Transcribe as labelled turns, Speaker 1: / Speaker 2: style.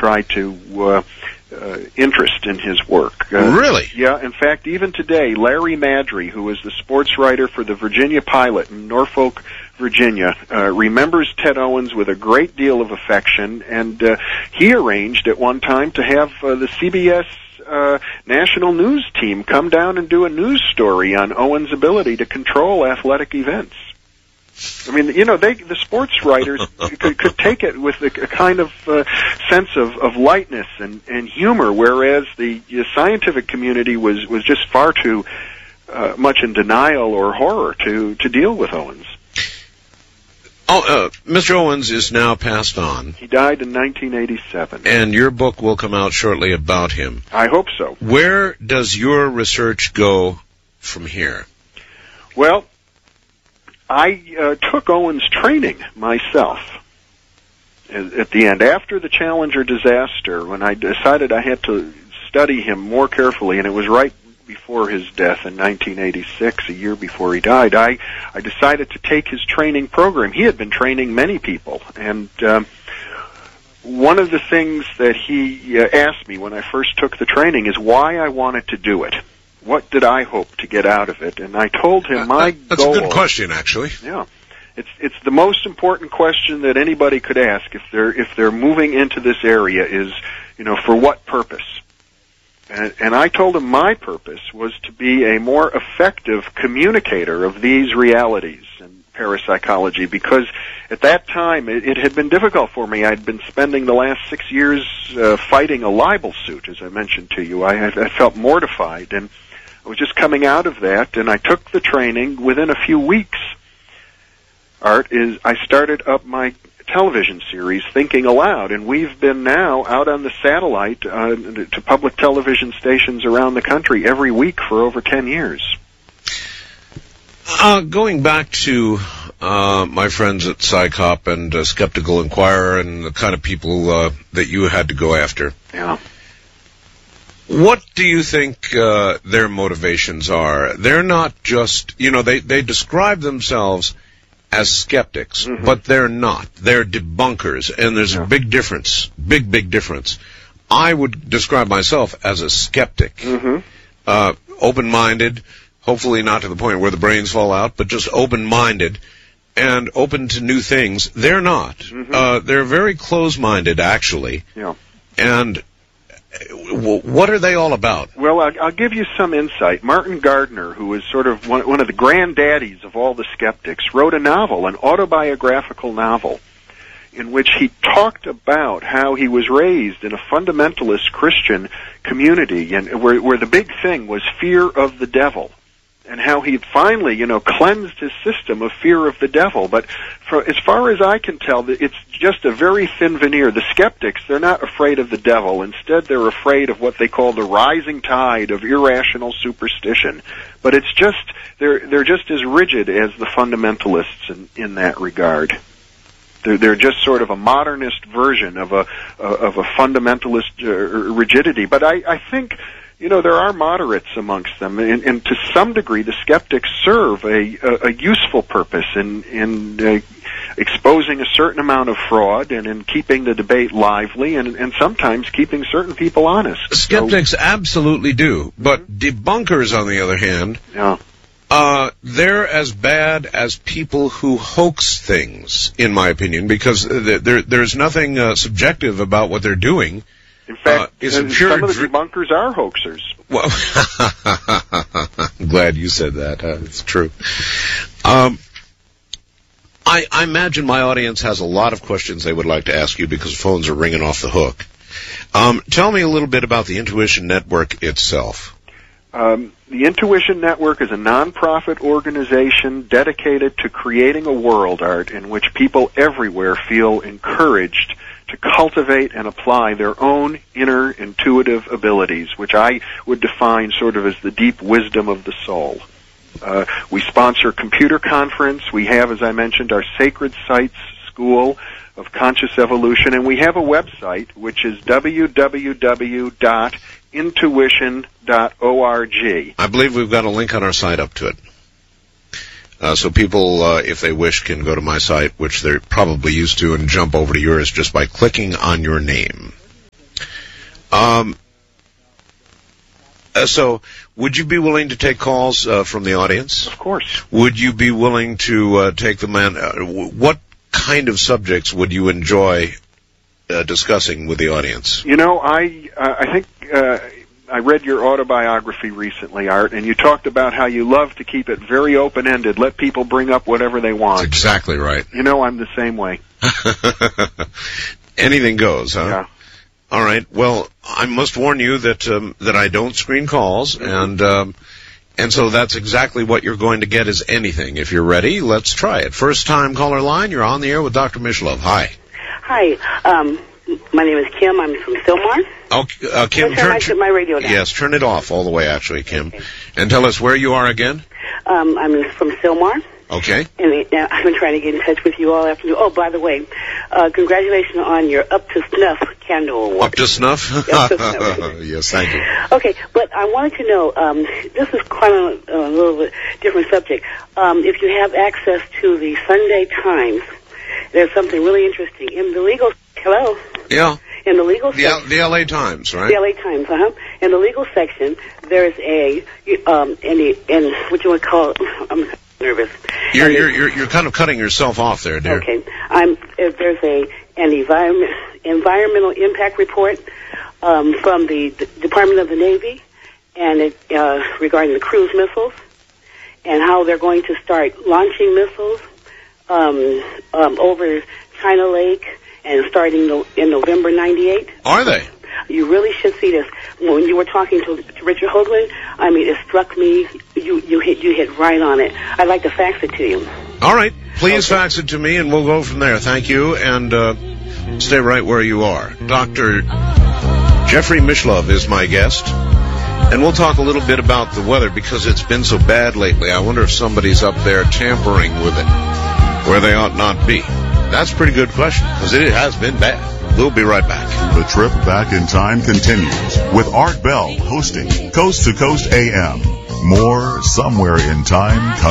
Speaker 1: try to interest in his work.
Speaker 2: Really?
Speaker 1: Yeah. In fact, even today, Larry Madry, who is the sports writer for the Virginia Pilot in Norfolk, Virginia, remembers Ted Owens with a great deal of affection, and he arranged at one time to have the CBS national news team come down and do a news story on Owens' ability to control athletic events. I mean, the sports writers could take it with a kind of sense of lightness and humor, whereas the scientific community was just far too much in denial or horror to deal with Owens.
Speaker 2: Mr. Owens is now passed on.
Speaker 1: He died in 1987.
Speaker 2: And your book will come out shortly about him.
Speaker 1: I hope so.
Speaker 2: Where does your research go from here?
Speaker 1: Well, I took Owens' training myself at the end. After the Challenger disaster, when I decided I had to study him more carefully, and it was right before his death in 1986, a year before he died, I decided to take his training program. He had been training many people, and one of the things that he asked me when I first took the training is why I wanted to do it. What did I hope to get out of it? And I told him my goal...
Speaker 2: That's a good question, actually.
Speaker 1: Yeah. It's the most important question that anybody could ask if they're moving into this area is, for what purpose? And I told him my purpose was to be a more effective communicator of these realities in parapsychology, because at that time it had been difficult for me. I'd been spending the last 6 years fighting a libel suit, as I mentioned to you. I felt mortified, and I was just coming out of that, and I took the training. Within a few weeks, I started up my television series, Thinking Aloud, and we've been now out on the satellite to public television stations around the country every week for over 10 years.
Speaker 2: Going back to my friends at Psychop and Skeptical Inquirer and the kind of people that you had to go after.
Speaker 1: Yeah.
Speaker 2: What do you think their motivations are? They're not just, they describe themselves as skeptics, mm-hmm. but they're not. They're debunkers, and there's a big difference, big difference. I would describe myself as a skeptic, mm-hmm. Open-minded, hopefully not to the point where the brains fall out, but just open-minded and open to new things. They're not. Mm-hmm. They're very close-minded, actually.
Speaker 1: Yeah.
Speaker 2: And what are they all about?
Speaker 1: Well, I'll give you some insight. Martin Gardner, who is sort of one of the granddaddies of all the skeptics, wrote a novel, an autobiographical novel, in which he talked about how he was raised in a fundamentalist Christian community, and where the big thing was fear of the devil, and how he finally, cleansed his system of fear of the devil. But as far as I can tell, it's just a very thin veneer. The skeptics, they're not afraid of the devil. Instead, they're afraid of what they call the rising tide of irrational superstition. But it's just, they're just as rigid as the fundamentalists in that regard. They're just sort of a modernist version of a fundamentalist rigidity. But I think, there are moderates amongst them, and to some degree, the skeptics serve a useful purpose in exposing a certain amount of fraud and in keeping the debate lively and sometimes keeping certain people honest.
Speaker 2: Skeptics absolutely do, but debunkers, on the other hand, they're as bad as people who hoax things, in my opinion, because there's nothing subjective about what they're doing.
Speaker 1: In fact, some of the debunkers are hoaxers.
Speaker 2: Well, I'm glad you said that. It's true. I imagine my audience has a lot of questions they would like to ask you because phones are ringing off the hook. Tell me a little bit about the Intuition Network itself.
Speaker 1: The Intuition Network is a nonprofit organization dedicated to creating a world, Art, in which people everywhere feel encouraged to cultivate and apply their own inner intuitive abilities, which I would define sort of as the deep wisdom of the soul. We sponsor Computer Conference. We have, as I mentioned, our Sacred Sites School of Conscious Evolution, and we have a website, which is www.intuition.org.
Speaker 2: I believe we've got a link on our site up to it. So people, if they wish, can go to my site, which they're probably used to, and jump over to yours just by clicking on your name. So, would you be willing to take calls from the audience?
Speaker 1: Of course.
Speaker 2: Would you be willing to take them in? What kind of subjects would you enjoy discussing with the audience?
Speaker 1: You know, I think I read your autobiography recently, Art, and you talked about how you love to keep it very open-ended, let people bring up whatever they want.
Speaker 2: That's exactly right.
Speaker 1: You know, I'm the same way.
Speaker 2: Anything goes, huh?
Speaker 1: Yeah.
Speaker 2: All right. Well, I must warn you that I don't screen calls, and so that's exactly what you're going to get is anything. If you're ready, let's try it. First time caller line, you're on the air with Dr. Mishlove. Hi.
Speaker 3: Hi. My name is Kim. I'm from Sylmar.
Speaker 2: Oh, Kim,
Speaker 3: turn my radio down.
Speaker 2: Yes, turn it off all the way, actually, Kim.
Speaker 3: Okay.
Speaker 2: And tell us where you are again.
Speaker 3: I'm from Sylmar.
Speaker 2: Okay.
Speaker 3: And I've been trying to get in touch with you all afternoon. Oh, by the way, congratulations on your Up to Snuff Candle Award.
Speaker 2: Up to Snuff?
Speaker 3: Up to Snuff.
Speaker 2: Yes, thank you.
Speaker 3: Okay, but I wanted to know, this is quite a little bit different subject. If you have access to the Sunday Times, there's something really interesting. In the legal... Hello?
Speaker 2: Yeah.
Speaker 3: In the legal section...
Speaker 2: The L.A. Times, right?
Speaker 3: The L.A. Times, In the legal section, there's what you would call... I'm nervous.
Speaker 2: You're kind of cutting yourself off there, dear.
Speaker 3: Okay. There's an environmental impact report from the Department of the Navy, and regarding the cruise missiles and how they're going to start launching missiles over China Lake and starting in November '98.
Speaker 2: Are they?
Speaker 3: You really should see this. When you were talking to Richard Hoagland, I mean, it struck me. You hit right on it. I'd like to fax it to you.
Speaker 2: All right. Please fax it to me, and we'll go from there. Thank you, and stay right where you are. Dr. Jeffrey Mishlove is my guest, and we'll talk a little bit about the weather because it's been so bad lately. I wonder if somebody's up there tampering with it where they ought not be. That's a pretty good question because it has been bad. We'll be right back.
Speaker 4: The trip back in time continues with Art Bell hosting Coast to Coast AM. More Somewhere in Time coming